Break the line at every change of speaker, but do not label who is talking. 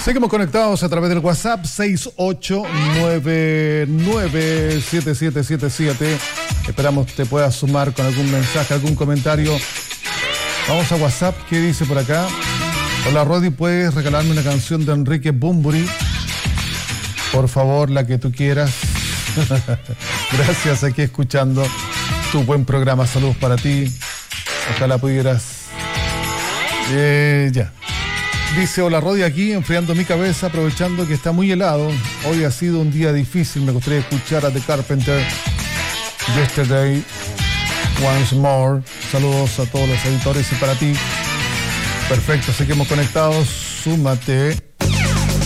Seguimos conectados a través del WhatsApp 68997777. Esperamos te puedas sumar con algún mensaje, algún comentario. Vamos a WhatsApp. ¿Qué dice por acá? Hola Rodi, ¿puedes regalarme una canción de Enrique Bunbury? Por favor, la que tú quieras. Gracias, aquí escuchando tu buen programa. Saludos para ti. Ojalá pudieras. Ya. Dice, hola Rodi, aquí enfriando mi cabeza, aprovechando que está muy helado. Hoy ha sido un día difícil. Me gustaría escuchar a The Carpenter, Yesterday, Once More. Saludos a todos los editores y para ti. Perfecto, seguimos conectados. Súmate.